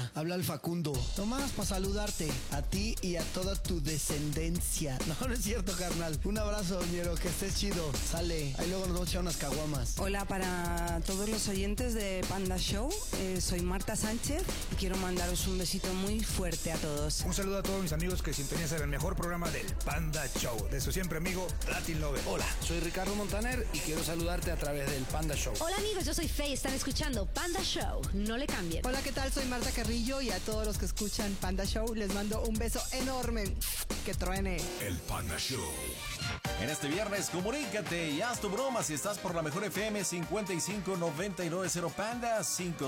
mamá, habla el Facundo. Nomás para saludarte, a ti y a toda tu descendencia. No, no es cierto, carnal. Un abrazo, ñero, que estés chido. Sale, ahí luego nos vamos a echar unas caguamas. Hola para todos los oyentes de Panda Show. Soy Marta Sánchez y quiero mandaros un besito muy fuerte a todos. Un saludo a todos mis amigos que sintonizan el mejor programa del Panda Show. De su siempre amigo, Latin Lover. Hola, soy Ricardo Montaner y quiero saludarte a través del Panda Show. Hola amigos, yo soy Faye, están escuchando Panda Show. No le cambien. Hola, ¿qué tal? Soy Marta Carrillo y a todos los que escuchan Panda Show les mando un beso enorme. Que truene. El Panda Show. En este viernes, comunícate y haz tu broma si estás por la mejor FM 55990 Panda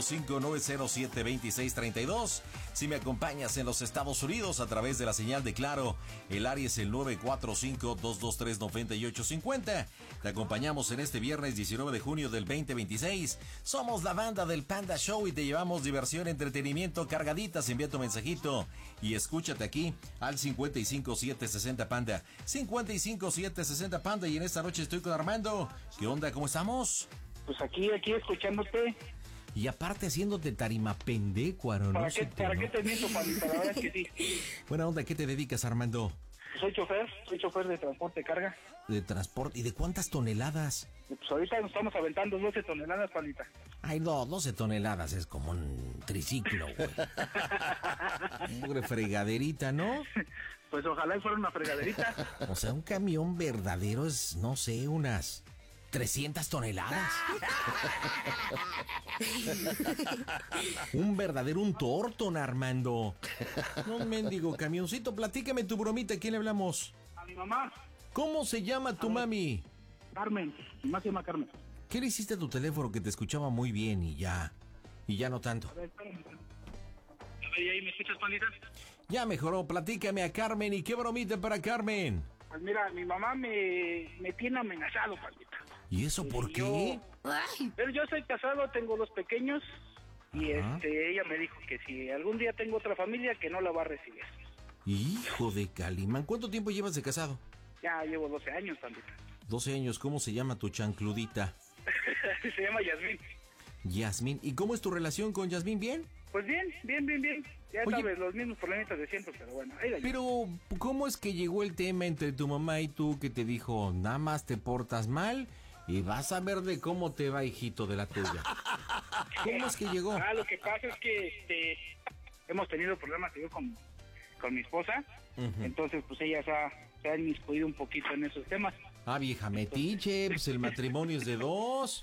55907262. Si me acompañas en los Estados Unidos a través de la señal de Claro, el área es el 945-223-9850. Te acompañamos en este viernes 19 de junio del 2026. Somos la banda del Panda Show y te llevamos diversión, entretenimiento, cargaditas. Envía tu mensajito y escúchate aquí al 55760 Panda. 55760 Panda. Y en esta noche estoy con Armando. ¿Qué onda? ¿Cómo estamos? Pues aquí escuchándote. Y aparte haciéndote tarima pendecuaro, ¿no? ¿Para qué te miento, Pablito? La verdad es que sí. Buena onda, ¿qué te dedicas, Armando? Soy chofer de transporte de carga. De transporte, ¿y de cuántas toneladas? Pues ahorita nos estamos aventando 12 toneladas, Pablita. Ay, no, 12 toneladas es como un triciclo, güey. Una fregaderita, ¿no? Pues ojalá y fuera una fregaderita. O sea, un camión verdadero es, no sé, unas 300 toneladas. Un verdadero un Thornton, Armando. No, mendigo camioncito. Platícame tu bromita. ¿A quién le hablamos? A mi mamá. ¿Cómo se llama tu mami? Carmen. Mi mamá se llama Carmen. ¿Qué le hiciste a tu teléfono que te escuchaba muy bien y ya no tanto? A ver, ¿y ahí me escuchas, Pandita? Ya mejoró. Platícame a Carmen. ¿Y qué bromita para Carmen? Pues mira, mi mamá me tiene amenazado, Pandita. ¿Y eso por qué? Pero yo soy casado, tengo 2 pequeños. Y ella me dijo que si algún día tengo otra familia, que no la va a recibir. Hijo de Calimán. ¿Cuánto tiempo llevas de casado? Ya llevo 12 años, Pandita. 12 años. ¿Cómo se llama tu chancludita? Se llama Yasmín. Yasmín. ¿Y cómo es tu relación con Yasmín? ¿Bien? Pues bien. Ya sabes, los mismos problemitas de siempre, pero bueno. Pero, ¿cómo es que llegó el tema entre tu mamá y tú que te dijo, nada más te portas mal y vas a ver de cómo te va, hijito, de la tuya? ¿Cómo es que llegó? Lo que pasa es que hemos tenido problemas yo con mi esposa. Entonces, pues ella se ha inmiscuido un poquito en esos temas. Vieja metiche, pues el matrimonio es de 2.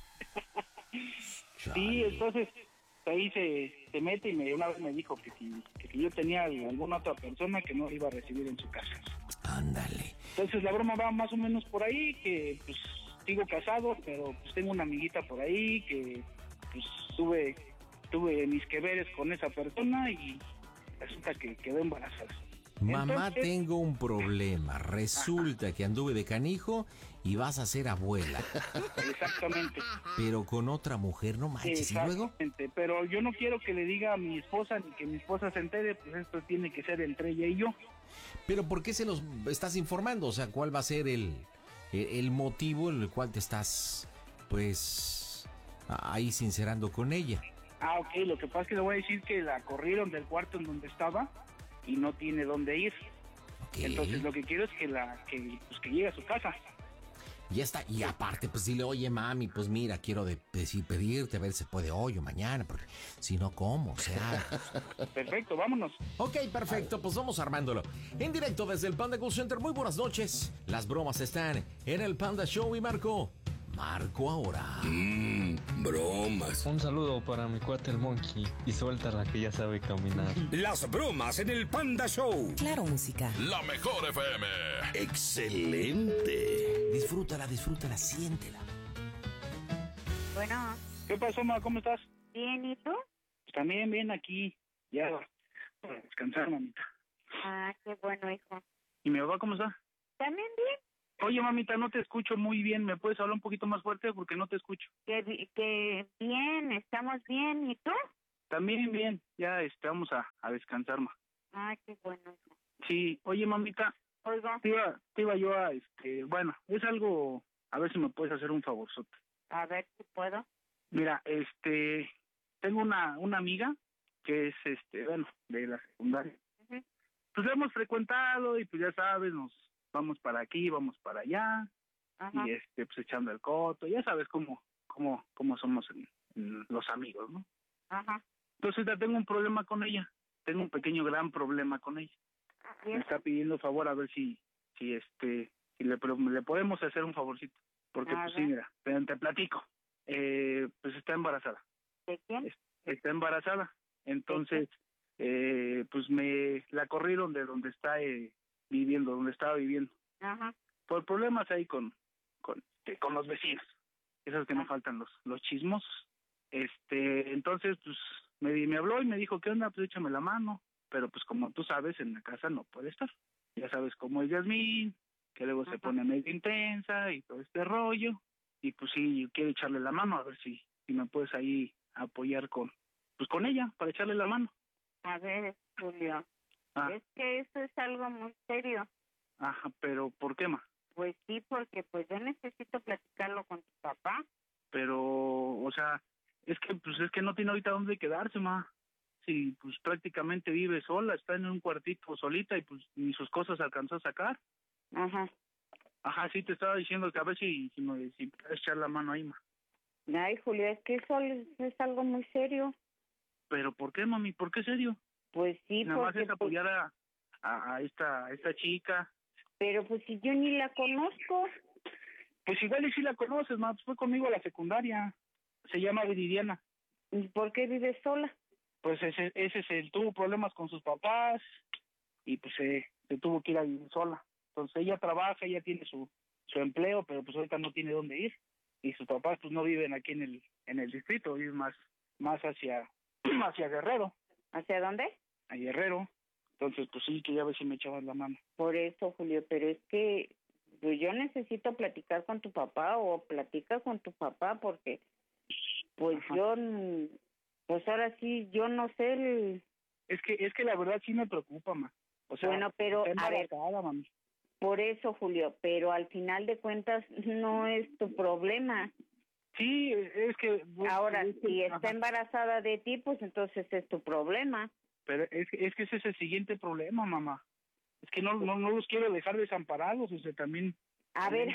Sí, entonces ahí se mete y una vez me dijo que si yo tenía alguna otra persona que no iba a recibir en su casa. Ándale. Entonces la broma va más o menos por ahí, que pues sigo casado, pero pues tengo una amiguita por ahí que pues tuve mis que veres con esa persona y resulta que quedó embarazada. Mamá, tengo un problema. Resulta que anduve de canijo y vas a ser abuela. Exactamente. Pero con otra mujer, no manches. ¿Y luego? Pero yo no quiero que le diga a mi esposa ni que mi esposa se entere, pues esto tiene que ser entre ella y yo. Pero ¿por qué se los estás informando? O sea, ¿cuál va a ser el motivo en el cual te estás, pues, ahí sincerando con ella? Ok, lo que pasa es que le voy a decir que la corrieron del cuarto en donde estaba y no tiene dónde ir. Okay. Entonces lo que quiero es que llegue a su casa. Ya está, y aparte, pues dile, oye mami, pues mira, quiero pedirte a ver si se puede hoy o mañana, porque si no, ¿cómo? O sea. Perfecto, vámonos. Ok, perfecto, pues vamos armándolo. En directo desde el Panda Call Center, muy buenas noches. Las bromas están en el Panda Show y Marco ahora. Bromas. Un saludo para mi cuate el Monkey y suéltala que ya sabe caminar. Las bromas en el Panda Show. Claro, música. La mejor FM. Excelente. Disfrútala, siéntela. Bueno. ¿Qué pasó, ma? ¿Cómo estás? Bien, ¿y tú? También bien aquí, ya para descansar, mamita. Qué bueno, hijo. ¿Y mi papá cómo está? También bien. Oye, mamita, no te escucho muy bien. ¿Me puedes hablar un poquito más fuerte? Porque no te escucho. Que bien, estamos bien. ¿Y tú? También bien. Ya vamos a descansar, ma. Qué bueno, hijo. Sí. Oye, mamita. Oiga. Te iba yo a, bueno, es algo, a ver si me puedes hacer un favorzote. A ver si puedo. Mira, tengo una amiga que es, bueno, de la secundaria. Pues la hemos frecuentado y pues ya sabes, nos vamos para aquí, vamos para allá, y pues echando el coto, ya sabes cómo somos en los amigos, ¿no? Entonces ya tengo un problema con ella, tengo un pequeño gran problema con ella. Me está pidiendo favor a ver si le podemos hacer un favorcito, porque pues sí, mira, te platico, pues está embarazada. ¿De quién? Está embarazada, entonces pues me la corrieron de donde está viviendo, donde estaba viviendo, por problemas ahí con los vecinos, esos que no faltan los chismosos. Entonces pues me habló y me dijo, ¿qué onda? Pues échame la mano, pero pues como tú sabes, en la casa no puede estar, ya sabes cómo es Yasmín, que luego se pone medio intensa y todo este rollo, y pues sí, yo quiero echarle la mano, a ver si me puedes ahí apoyar con ella, para echarle la mano. A ver, Julio, es que eso es algo muy serio. Ajá, pero ¿por qué, ma? Pues sí, porque pues yo necesito platicarlo con tu papá. Pero, o sea, es que no tiene ahorita dónde quedarse, ma. Sí, pues prácticamente vive sola, está en un cuartito solita y pues ni sus cosas alcanzó a sacar. Ajá, sí, te estaba diciendo que a ver si puedes echar la mano ahí, ma. Ay, Julio, es que eso es algo muy serio. ¿Pero por qué, mami? ¿Por qué serio? Pues sí, nada porque... más es apoyar a esta chica. Pero pues si yo ni la conozco. Pues igual y si la conoces, ma, pues fue conmigo a la secundaria. Se llama Viridiana. ¿Y por qué vive sola? Pues ese tuvo problemas con sus papás y pues se tuvo que ir a vivir sola. Entonces ella trabaja, ella tiene su empleo, pero pues ahorita no tiene dónde ir. Y sus papás pues no viven aquí en el distrito, viven más hacia Guerrero. ¿Hacia dónde? A Guerrero. Entonces pues sí, que ya ver si me echabas la mano. Por eso, Julio, pero es que pues yo necesito platicar con tu papá o platica con tu papá porque pues pues ahora sí, yo no sé Es que la verdad sí me preocupa, ma. O sea, bueno, pero a ver, mami. Por eso, Julio, pero al final de cuentas no es tu problema. Sí, es que... Ahora, si está embarazada de ti, pues entonces es tu problema. Pero es que ese es el siguiente problema, mamá. Es que no los quiero dejar desamparados, o sea, también... A ver,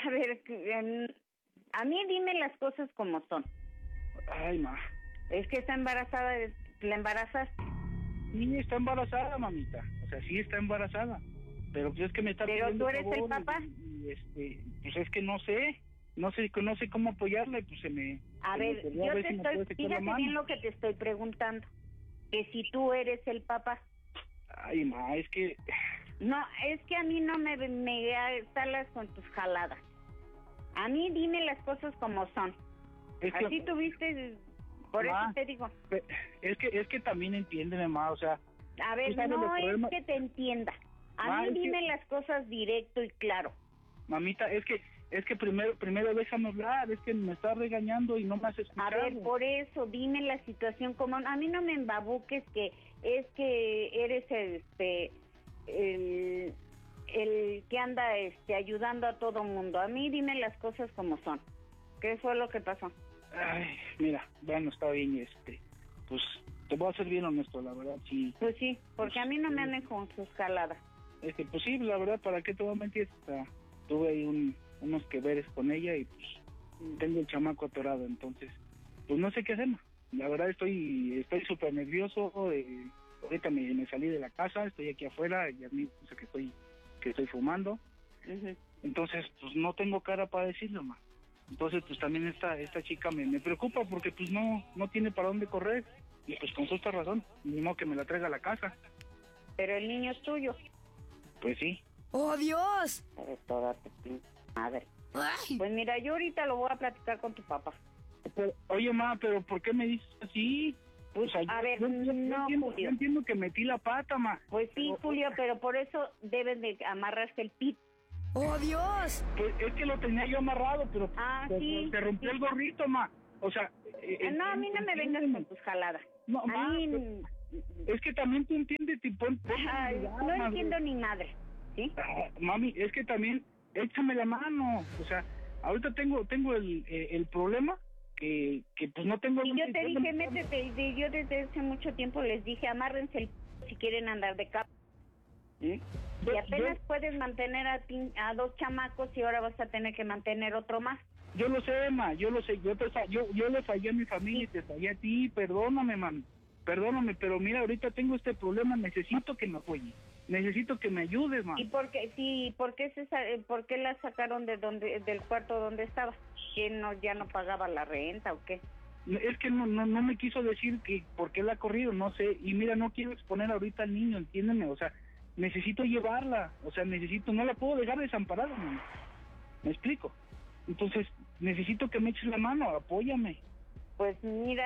a mí dime las cosas como son. Ay, ma. Es que está embarazada, ¿la embarazas? Sí, está embarazada, mamita. O sea, sí está embarazada. Pero pues es que me está pidiendo ¿Pero tú eres favor, el papá? Pues es que no sé cómo apoyarla y pues se me... A ver, yo te estoy... Fíjate bien lo que te estoy preguntando. Que si tú eres el papá. Ay, ma, es que... No, es que a mí no me salas con tus jaladas. A mí dime las cosas como son. Así tuviste... Por eso te digo. Es que también entiéndeme, ma, o sea... A ver, no es que te entienda. A mí dime las cosas directo y claro. Mamita, es que primero déjame hablar, es que me está regañando y no me has escuchado. A ver, por eso, dime la situación como... A mí no me embabuques que es que eres el que anda ayudando a todo mundo. A mí dime las cosas como son. ¿Qué fue lo que pasó? Ay, mira, bueno, está bien, pues te voy a ser bien honesto, la verdad, sí. Pues sí, porque a mí no me anden con sus jaladas. Pues sí, la verdad, ¿para qué te voy a mentir? O sea, tuve ahí unos que veres con ella y pues tengo el chamaco atorado, entonces, pues no sé qué hacer. La verdad estoy súper nervioso, ahorita me salí de la casa, estoy aquí afuera, y a mí piensa que estoy fumando, entonces pues no tengo cara para decirlo, ma. Entonces pues también esta chica me preocupa porque pues no tiene para dónde correr, y pues con justa razón, ni modo que me la traiga a la casa. Pero el niño es tuyo. Pues sí. ¡Oh, Dios! Eres toda tu madre. Ay. Pues mira, yo ahorita lo voy a platicar con tu papá. Pero, oye, ma, ¿pero por qué me dices así? Pues, a ver, no, Julio. Yo entiendo que metí la pata, ma. Pues sí, Julio, pero por eso debes de amarrarse el pit. ¡Oh, Dios! Pues es que lo tenía yo amarrado, pero sí, se rompió el gorrito, ma. O sea... no, a mí no me vengas con tus jaladas. No, a ma, mí... Es que también tú entiendes, tipo... no entiendo ni madre, ¿sí? Mami, es que también, échame la mano. O sea, ahorita tengo el problema que pues no tengo... Y yo te dije, métete, y yo desde hace mucho tiempo les dije, amárrense el si quieren andar de capa. Y apenas puedes mantener a 2 chamacos y ahora vas a tener que mantener otro más. Yo lo sé, ma, yo lo sé, yo le fallé a mi familia y te fallé a ti, perdóname, man, perdóname, pero mira, ahorita tengo este problema, necesito que me apoyes, necesito que me ayudes, man. ¿Y por qué, por qué la sacaron del cuarto donde estaba? ¿Que ya no pagaba la renta o qué? Es que no me quiso decir que por qué la ha corrido, no sé, y mira, no quiero exponer ahorita al niño, entiéndeme, o sea, necesito llevarla, o sea, no la puedo dejar desamparada, man. ¿Me explico? Entonces, necesito que me eches la mano, apóyame. Pues mira,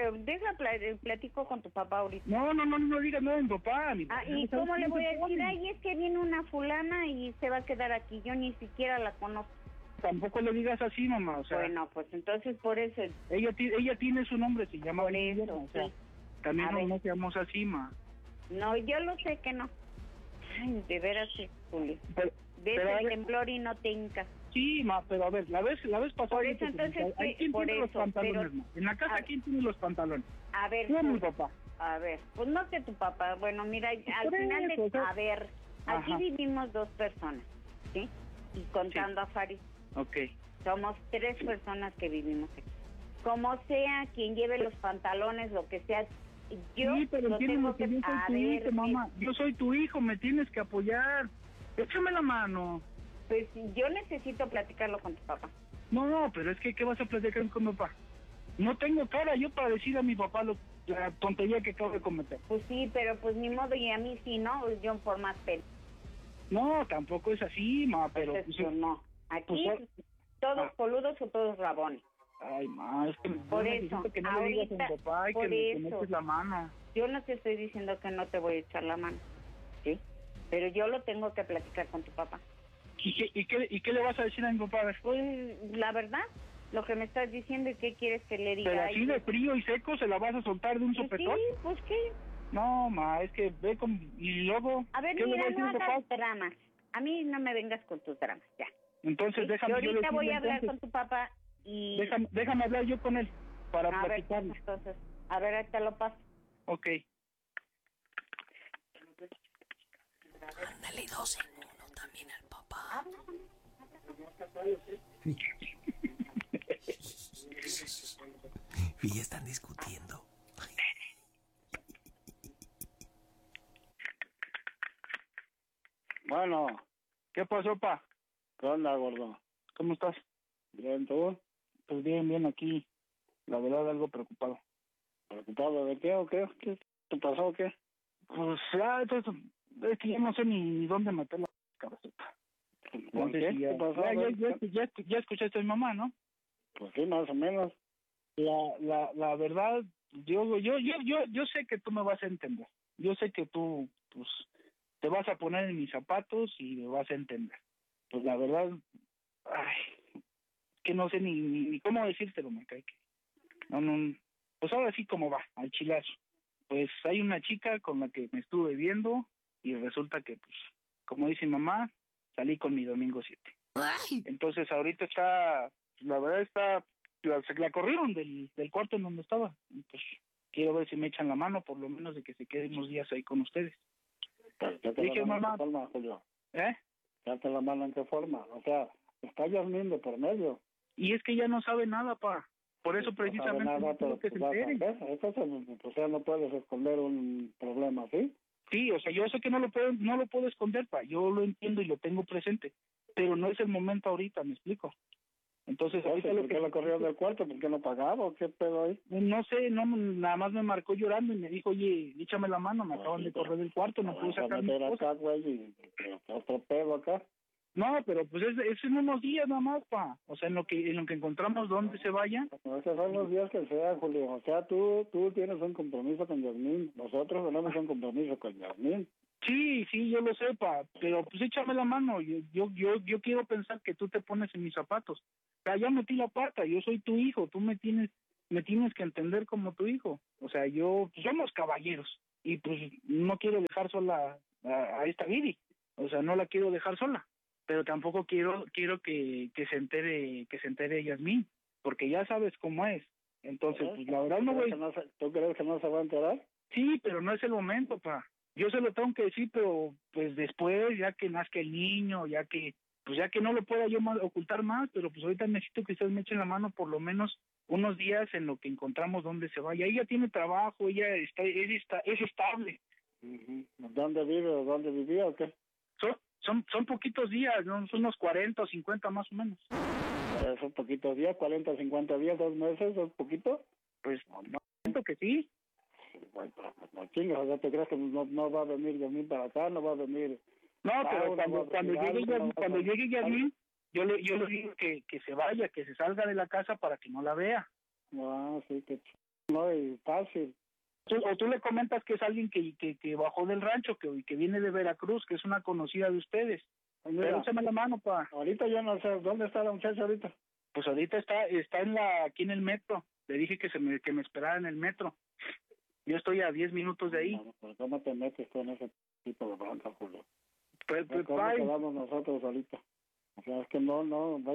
platico con tu papá ahorita. No digas nada de mi papá. ¿Y cómo le voy a decir? Ay, es que viene una fulana y se va a quedar aquí, yo ni siquiera la conozco. Tampoco le digas así, mamá, o sea... Bueno, pues entonces por eso... Ella tiene su nombre, se llama... Por eso, o sea, sí. También no seamos así, ma. No, yo lo sé que no. Ay, de veras, Julio. Ves el temblor y no te hincas. Sí, ma, pero a ver, la vez pasada... Por eso, entonces... ¿Quién tiene los pantalones, ma? En la casa, ¿quién tiene los pantalones? A ver... ¿Quién es mi papá? A ver, pues no sé tu papá. Bueno, mira, al final eso, o sea... A ver, aquí vivimos 2 personas, ¿sí? Y contando a Faris. Ok. Somos 3 personas que vivimos aquí. Como sea, quien lleve los pantalones, lo que sea, yo sí, pero lo tengo que... Yo soy tu hijo, mamá. Yo soy tu hijo, me tienes que apoyar. Échame la mano. Pues yo necesito platicarlo con tu papá. No, pero es que, ¿qué vas a platicar con mi papá? No tengo cara yo para decir a mi papá la tontería que acabo de cometer. Pues sí, pero pues ni modo, y a mí sí, ¿no? Yo por más pena. No, tampoco es así, ma, pero... Pues no. Aquí, todos coludos o todos rabones. Ay, ma, es que por eso, que no le digas a mi papá y que me eches la mano. Yo no te estoy diciendo que no te voy a echar la mano, ¿sí? Pero yo lo tengo que platicar con tu papá. ¿Y qué le vas a decir a mi papá? Pues, la verdad, lo que me estás diciendo y qué quieres que le diga. Pero así de frío y seco se la vas a soltar de un sopetón. Sí, pues qué. No, ma, es que ve con... Y luego... A ver, mira, no hagas dramas. A mí no me vengas con tus dramas, ya. Entonces, déjame... Yo ahorita voy a hablar con tu papá y... Déjame hablar yo con él para platicarle. Entonces, a ver, ahí te lo paso. Ok. Ándale 2 en 1 también al papá. Y están discutiendo. Bueno, ¿qué pasó, pa? ¿Qué onda, gordo? ¿Cómo estás? Bien, ¿tú? Pues bien, aquí. La verdad, algo preocupado. ¿Preocupado de qué o qué? ¿Qué te pasó o qué? Pues ya, entonces, es que ya no sé ni dónde meter la cabecita. ¿Por qué? ¿Qué pasó? Ya escuchaste a mi mamá, ¿no? Pues sí, más o menos. La verdad, yo sé que tú me vas a entender. Yo sé que tú, pues, te vas a poner en mis zapatos y me vas a entender. Pues la verdad, ay, que no sé ni cómo decírtelo, me cae que... No, pues ahora sí como va, al chilazo. Pues hay una chica con la que me estuve viendo y resulta que, pues, como dice mi mamá, salí con mi domingo 7. Ay. Entonces ahorita la verdad la corrieron del cuarto en donde estaba. Y pues quiero ver si me echan la mano, por lo menos de que se queden unos días ahí con ustedes. Dije, mamá, ¿en qué forma, Julio? ¿Date la mano en qué forma? O sea, está Yasmín de por medio. Y es que ya no sabe nada, pa. Por eso precisamente no nada, pero que se entere. O sea, no puedes esconder un problema, ¿sí? Sí, o sea, yo sé que no lo puedo esconder, pa. Yo lo entiendo y lo tengo presente. Pero no es el momento ahorita, ¿me explico? Entonces, ¿por qué lo corrieron del cuarto? ¿Por qué no pagaba o qué pedo ahí? No sé, nada más me marcó llorando y me dijo, oye, échame la mano, me acaban de correr del cuarto, no puedo sacar mis cosas. Acá, güey, y otro pedo acá. No, pero pues es en unos días nada más, pa. O sea, en lo que encontramos dónde se vaya. No, esos son los días que sea, Julio. O sea, tú tienes un compromiso con Yasmín. Nosotros tenemos un compromiso con Yasmín. Sí, yo lo sé, pa. Pero pues échame la mano. Yo quiero pensar que tú te pones en mis zapatos. O sea, ya metí la pata. Yo soy tu hijo. Tú me tienes que entender como tu hijo. O sea, somos caballeros. Y pues no quiero dejar sola a esta Viri. O sea, no la quiero dejar sola. Pero tampoco quiero que se entere Yasmín. porque ya sabes cómo es. Entonces, pues la verdad no voy... ¿Tú crees que no se va a enterar? Sí, pero no es el momento, pa. Yo se lo tengo que decir, pero pues después, ya que nazca el niño, ya que no lo pueda yo ocultar más, pero pues ahorita necesito que ustedes me echen la mano por lo menos unos días en lo que encontramos dónde se vaya. Ella tiene trabajo, ella es estable. ¿Dónde vive o dónde vivía o qué? Son poquitos días, ¿no? Son unos 40 o 50 más o menos. Son poquitos días, 40 o 50 días, 2 meses, ¿es poquito? Pues no, siento que sí. Bueno, no chingas, o sea, ¿te crees que no va a venir Yasmín para acá? No va a venir... No, pero cuando llegue Yasmín, yo le digo que se vaya, que se salga de la casa para que no la vea. Ah, sí, que no es fácil. O tú le comentas que es alguien que bajó del rancho, que viene de Veracruz, que es una conocida de ustedes. Pero échame la mano, pa. Ahorita yo no sé, ¿dónde está la muchacha ahorita? Pues ahorita está aquí en el metro. Le dije que me esperara en el metro. Yo estoy a 10 minutos de ahí. No, pues ¿cómo te metes con ese tipo de bronca, Julio? Pues, ¿Cómo quedamos nosotros ahorita? O sea, es que no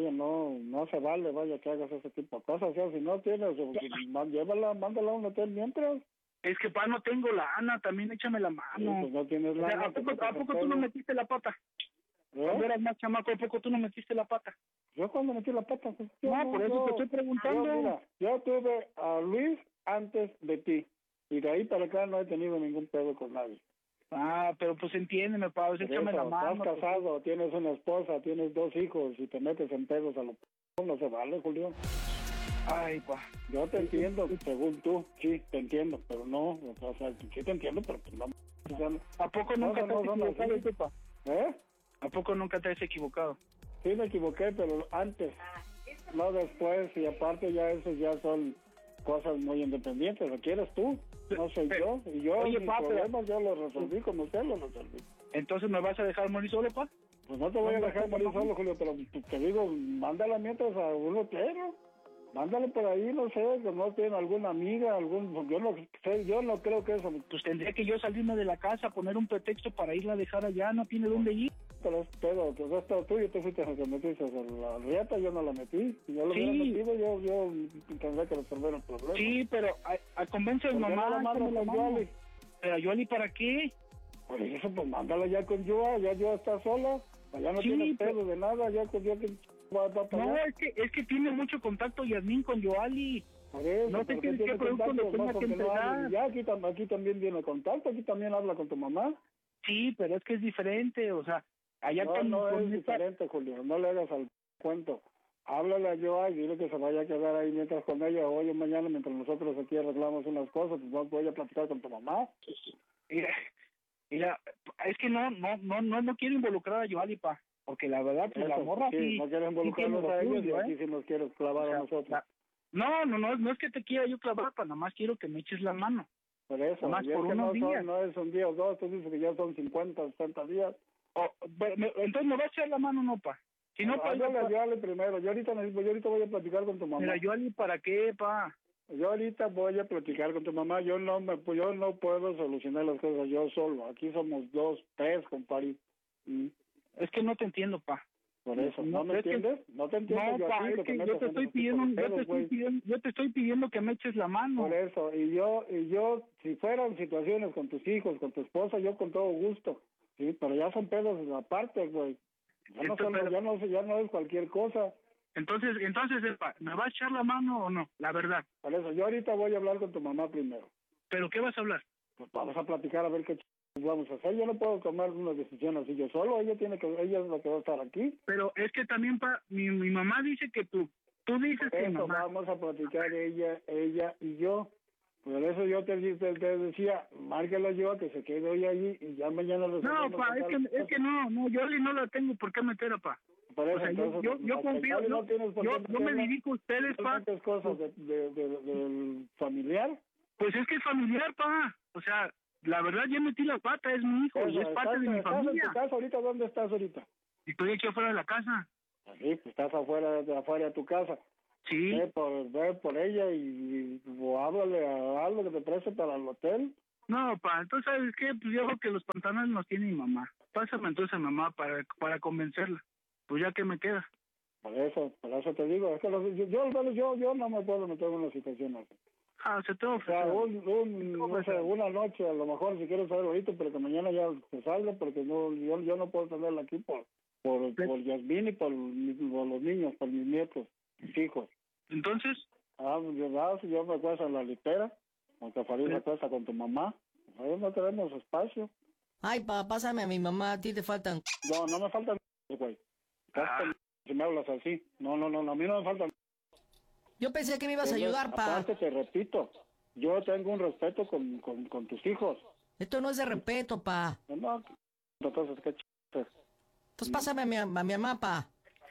se vale, vaya, que hagas ese tipo de cosas. O sea, si no tienes, llévala, mándala a un hotel mientras. Es que, pa, no tengo lana, también échame la mano. Sí, pues no tienes lana. O sea, ¿A poco tú no metiste la pata? Cuando eras más chamaco, ¿a poco tú no metiste la pata? ¿Yo cuando metí la pata? Pues, por eso te estoy preguntando. Yo tuve a Luis antes de ti. Y de ahí para acá no he tenido ningún pedo con nadie. Ah, pero pues entiéndeme, pa, échame la mano. Estás casado, tienes una esposa, tienes 2 hijos y te metes en pedos a lo no se vale, Julio. Ay, pa. Yo te entiendo, según tú, sí, te entiendo, pero no, o sea, sí te entiendo, pero pues no. O sea, ¿A poco nunca te has equivocado, pa? ¿Eh? ¿A poco nunca te has equivocado? Sí me equivoqué, pero antes, no después, y aparte ya esos ya son cosas muy independientes, ¿lo quieres tú? No soy yo, y yo mis problemas yo los resolví como usted los resolví. ¿Entonces me vas a dejar morir solo, pa? Pues no te voy a dejar morir solo, Julio, pero te digo, mándala mientras a un hotel, mándale por ahí, no sé, que no tiene alguna amiga, yo no sé, yo no creo que eso. Pues tendría que yo salirme de la casa, poner un pretexto para irla a dejar allá, no tiene dónde ir. Pero tú y tú fuiste el que metiste la riata, yo no la metí. Si yo lo hubiera metido, yo tendría que resolver el problema. Sí, pero convence a mi mamá. ¿Pero a Yoli para qué? Pues eso, pues mándala ya con Joa, ya Joa está sola, allá no tiene pedo de nada, ya con Joa que va para allá. No, es que tiene mucho contacto Yasmín con Yoali. Por eso, no te tienes que producto le tenga que entregar. Ya aquí también viene contacto, aquí también habla con tu mamá. Sí, pero es que es diferente, o sea, allá no es diferente, Julio, no le hagas al cuento. Háblale a Joa y dile que se vaya a quedar ahí mientras con ella, hoy o mañana, mientras nosotros aquí arreglamos unas cosas, pues voy a platicar con tu mamá. Mira, es que no quiero involucrar a Yoali, pa, porque la verdad, pues la morra sí. No quiero involucrarnos a ellos y aquí sí nos quiero clavar a nosotros. No es que te quiera yo clavar, pa, nada más quiero que me eches la mano. Por eso, nada más por unos días. No es un día o dos, tú dices que ya son 50, 60 días. Entonces me va a echar la mano, no, pa. Si no, pa, Yoali primero, yo ahorita voy a platicar con tu mamá. Mira, Yoali, ¿para qué, pa? Yo ahorita voy a platicar con tu mamá, yo no puedo solucionar las cosas yo solo, aquí somos 2, 3, compadre. Es que no te entiendo, pa. Por eso, ¿no me entiendes? No te entiendo. No, pa, es que yo te estoy pidiendo que me eches la mano. Por eso, y yo, si fueran situaciones con tus hijos, con tu esposa, yo con todo gusto, sí, pero ya son pedos aparte, güey. Ya no es cualquier cosa. Entonces, ¿me va a echar la mano o no? La verdad. Por eso, yo ahorita voy a hablar con tu mamá primero. ¿Pero qué vas a hablar? Pues vamos a platicar a ver qué vamos a hacer. Yo no puedo tomar una decisión así yo solo, ella es la que va a estar aquí. Pero es que también, mi mamá dice que tú dices que mamá. Vamos a platicar ella y yo. Por eso yo te decía, márquelo yo, que se quede hoy allí y ya mañana lo... No, pa, es que no, yo no la tengo por qué meter, pa. Por eso, o sea, entonces, yo confío, yo me dirijo a ustedes, pa. Cosas del familiar. Pues es que es familiar, pa. O sea, la verdad ya metí la pata, es mi hijo y es parte de mi familia. ¿Estás en tu casa ahorita? ¿Dónde estás ahorita? Estoy aquí afuera de la casa. Sí, pues estás afuera de tu casa. Sí. Ve por ella o háblale a algo que te preste para el hotel. No, pa, entonces, ¿sabes qué? Pues yo creo que los pantalones los tiene mi mamá. Pásame entonces a mamá para convencerla. Pues ya que me queda. Por eso te digo, es que yo no me puedo meter en una situación así. Se te O sea, no sé, una noche, a lo mejor si quieres saber ahorita, pero que mañana ya se salga, porque yo no puedo tenerla aquí por Yasmín y por los niños, por mis nietos, mis hijos. Entonces, yo me acuesto en la litera, aunque Farid se acuesta con tu mamá, ahí no tenemos espacio. Ay, pásame a mi mamá, a ti te faltan. No me faltan, güey. Si me hablas así, no, a mí no me faltan. Yo pensé que me ibas a ayudar, pa. Aparte te repito, yo tengo un respeto con tus hijos. Esto no es de respeto, pa. No, entonces, ¿qué ch... Entonces pásame a mi mamá, pa.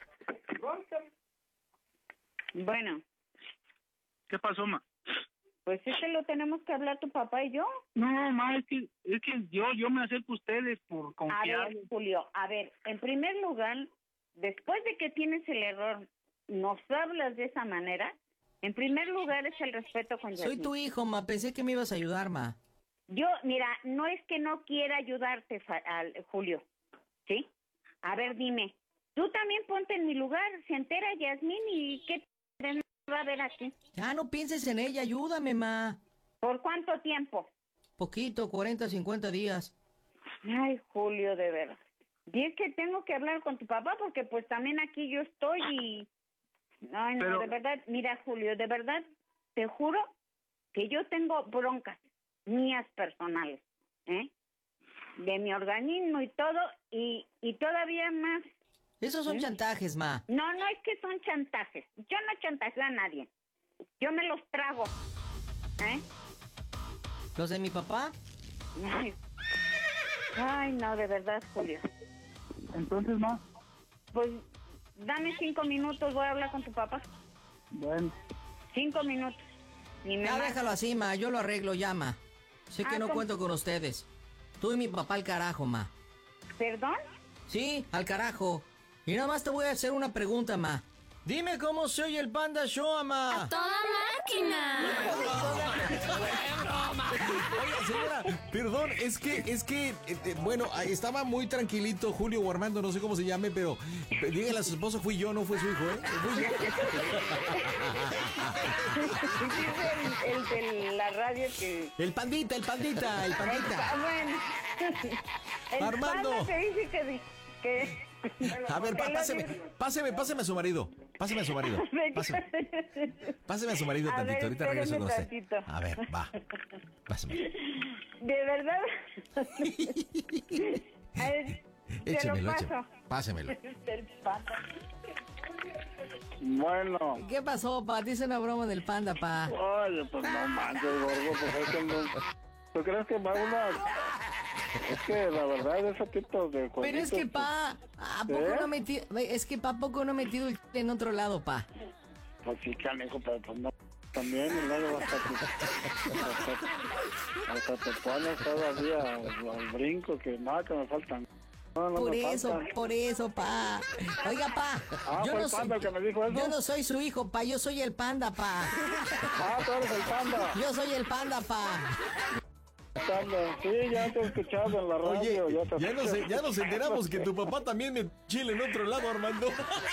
Bueno. ¿Qué pasó, ma? Pues lo tenemos que hablar tu papá y yo. No, ma, es que yo me acerco a ustedes por confiar. A ver, Julio, en primer lugar, después de que tienes el error, nos hablas de esa manera. En primer lugar es el respeto con Yasmín. Soy tu hijo, ma, pensé que me ibas a ayudar, ma. Yo, mira, no es que no quiera ayudarte, Julio, ¿sí? A ver, dime, tú también ponte en mi lugar, se entera Yasmín y ¿qué va a ver aquí? Ya no pienses en ella, ayúdame, ma. ¿Por cuánto tiempo? Poquito, 40, 50 días. Ay, Julio, de verdad. Y es que tengo que hablar con tu papá porque pues también aquí yo estoy y... Ay, no, pero... de verdad, mira, Julio, de verdad, te juro que yo tengo broncas mías personales, de mi organismo y todo, y todavía más. Esos son chantajes, ma. No es que son chantajes. Yo no chantajeo a nadie. Yo me los trago. ¿Los de mi papá? Ay, no, de verdad, Julio. Entonces, ma. Pues, dame 5 minutos, voy a hablar con tu papá. Bueno. 5 minutos. Ya déjalo así, ma, yo lo arreglo ya, ma. Sé que no cuento con ustedes. Tú y mi papá al carajo, ma. ¿Perdón? Sí, al carajo. Y nada más te voy a hacer una pregunta, ma. Dime cómo se oye el Panda Show, ma. ¡A toda máquina! Oiga, señora, perdón, es que, bueno, estaba muy tranquilito Julio o Armando, no sé cómo se llame, pero dígale a su esposo, fui yo, no fue su hijo, Fui yo. el de la radio que... El pandita. Bueno. Armando. Panda te dice que... A ver, páseme a su marido. Páseme a su marido tantito, ahorita regreso con usted. A ver, va. Páseme. De verdad. Échemelo. Pásemelo. Bueno. ¿Qué pasó, pa? Dice una broma del Panda, pa. Oye, pues no manches, gordo, pues es que no... ¿Tú crees que va una...? Es que la verdad ese tipo de cosas. Pero es que pa, ¿a poco no metido? Es que pa, ¿a poco no metido el en otro lado, pa? Pues sí, canejo, pero pues no. También y luego hasta te pones todavía al brinco que nada que me faltan. No por eso, pa. Oiga, pa. Yo no soy, que me dijo eso. Yo no soy su hijo, pa. Yo soy el Panda, pa. Tú eres el Panda. Yo soy el Panda, pa. Sí, ya te he escuchado en la radio. Oye, ya nos enteramos que tu papá también me chile en otro lado, Armando.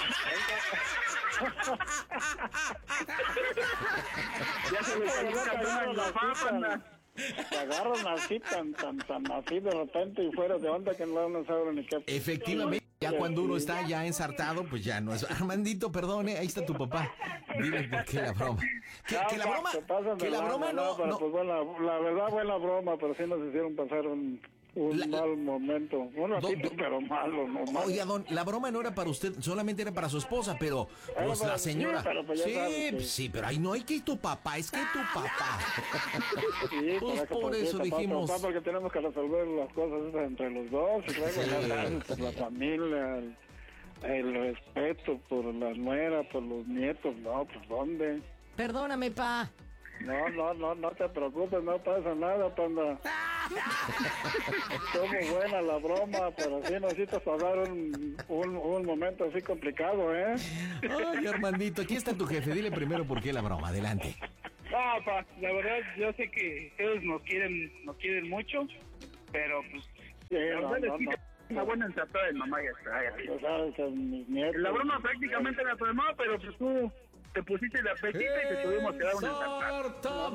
Ya se me salió la papa. Se agarran así, tan así de repente y fuera de onda que no saben ni qué. Efectivamente, ya cuando uno está ya ensartado, pues ya no es. Armandito, perdone, ahí está tu papá. Dime por qué la broma. Que la broma no. Pues bueno, la verdad buena broma, pero sí nos hicieron pasar un mal momento. Un ratito, pero malo, no malo. Oiga, don, la broma no era para usted, solamente era para su esposa, pero pues la señora. Sí, pero, pues sí, pero ahí no hay que tu papá, es que tu papá. Sí, pues por eso dijimos. Papá, porque tenemos que resolver las cosas entre los dos, y luego la familia, el respeto por la nuera, por los nietos, no, pues ¿dónde? Perdóname, pa. No te preocupes, no pasa nada, Panda. Estuvo buena la broma, pero sí necesitas pasar un momento así complicado, Ay, Armandito, aquí está tu jefe, dile primero por qué la broma, adelante. No, pa, la verdad, yo sé que ellos nos quieren mucho, pero pues... Sí, Una buena ensartada de mamá ya está. Ya. Tú sabes que mis nietos... La broma prácticamente era tu mamá, pero pues tú te pusiste la apetita y te tuvimos que dar una ensartada.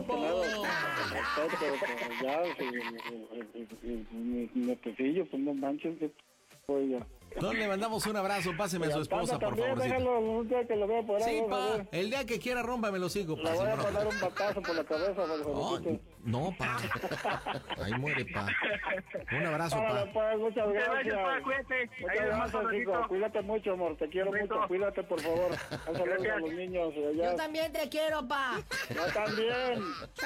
Mi pecillo, pues no manches, oiga. Don, le mandamos un abrazo, páseme a su esposa, por favor. Déjalo un día que lo vea por ahí. Sí, pa, el día que quiera rómpame los hocico. Le voy a poner un batazo por la cabeza. No, pa. Ahí muere, pa. Un abrazo, pa. Pues, muchas gracias. Cuídate. Muchas gracias, hijo. Cuídate mucho, amor. Te quiero mucho. Cuídate, por favor. Un saludo a los niños. Yo también te quiero, pa. Yo también.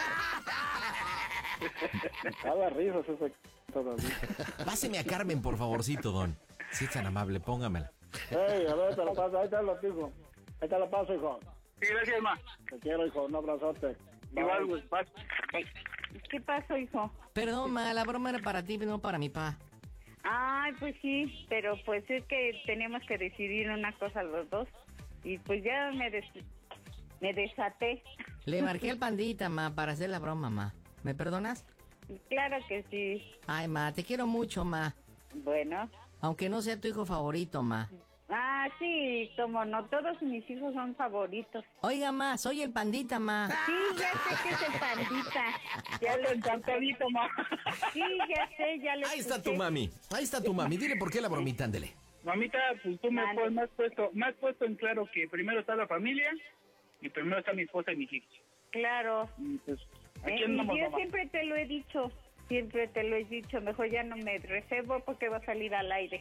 Haga risas ese todavía. Páseme a Carmen, por favorcito, don. Si es tan amable, póngamela. Hey, a ver, te lo paso. Ahí te lo digo. Ahí te lo paso, hijo. Sí, gracias, ma. Te quiero, hijo. Un abrazote. Igual, pues, paz. ¿Qué pasó, hijo? Perdón, ma, la broma era para ti, no para mi pa. Ay, pues sí, pero pues es que tenemos que decidir una cosa los dos. Y pues ya me desaté. Le marqué al pandita, ma, para hacer la broma, ma. ¿Me perdonas? Claro que sí. Ay, ma, te quiero mucho, ma. Bueno. Aunque no sea tu hijo favorito, ma. Ah, sí, como no, todos mis hijos son favoritos. Oiga, ma, soy el pandita, ma. Sí, ya sé que es el pandita. Ya lo encantadito, ma. Sí, ya sé, ya le Ahí está tu mami. Ahí está tu mami. Dile por qué la bromita, ándele. Mamita, pues tú me has puesto en claro que primero está la familia y primero está mi esposa y mis hijos. Claro. Y pues, y yo siempre te lo he dicho. Siempre te lo he dicho, mejor ya no me reservo porque va a salir al aire.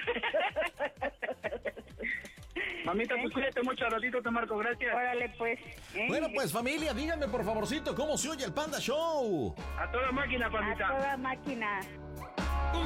Mamita, pues cuídate mucho, al ratito te marco, gracias. Órale, pues. Bueno, pues familia, díganme por favorcito cómo se oye el Panda Show. A toda máquina, pandita. A toda máquina.